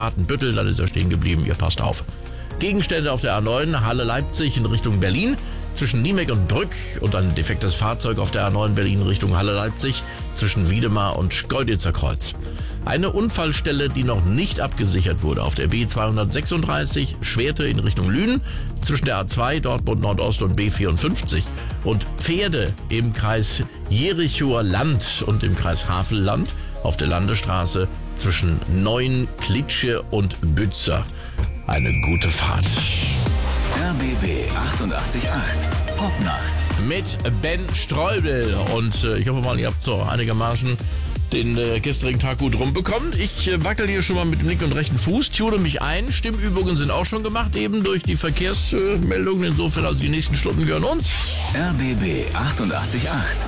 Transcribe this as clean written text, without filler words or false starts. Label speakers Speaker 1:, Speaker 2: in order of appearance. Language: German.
Speaker 1: Watenbüttel, dann ist er stehen geblieben, ihr passt auf. Gegenstände auf der A9, Halle Leipzig in Richtung Berlin, zwischen Niemek und Brück und ein defektes Fahrzeug auf der A9 Berlin Richtung Halle Leipzig, zwischen Wiedemar und Schkeuditzer Kreuz. Eine Unfallstelle, die noch nicht abgesichert wurde, auf der B236 Schwerte in Richtung Lünen, zwischen der A2 Dortmund Nordost und B54 und Pferde im Kreis Jerichower Land und im Kreis Havelland auf der Landesstraße zwischen Neuen-Klitsche und Bützer. Eine gute Fahrt.
Speaker 2: RBB 88.8 Popnacht
Speaker 1: Mit Ben Streubel. Und ich hoffe mal, ihr habt so einigermaßen den gestrigen Tag gut rumbekommen. Ich wackel hier schon mal mit dem linken und rechten Fuß, tune mich ein. Stimmübungen sind auch schon gemacht, eben durch die Verkehrsmeldungen. Insofern, also die nächsten Stunden gehören uns.
Speaker 2: RBB 88.8